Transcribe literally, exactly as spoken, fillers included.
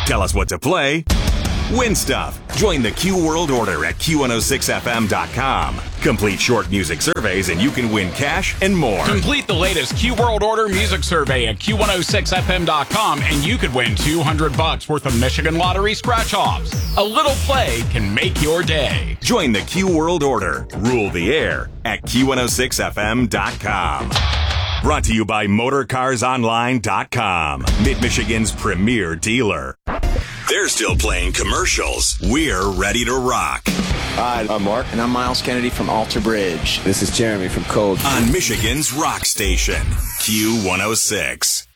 Tell us what to play. Win stuff. Join the Q World Order at Q one oh six F M dot com. Complete short music surveys and you can win cash and more. Complete the latest Q World Order music survey at Q one oh six F M dot com and you could win two hundred bucks worth of Michigan Lottery scratch-offs. A little play can make your day. Join the Q World Order. Rule the air at Q one oh six F M dot com. Brought to you by Motor Cars Online dot com, Mid-Michigan's premier dealer. They're still playing commercials. We're ready to rock. Hi, I'm Mark. And I'm Miles Kennedy from Alter Bridge. This is Jeremy from Cold. On Michigan's rock station, Q one oh six.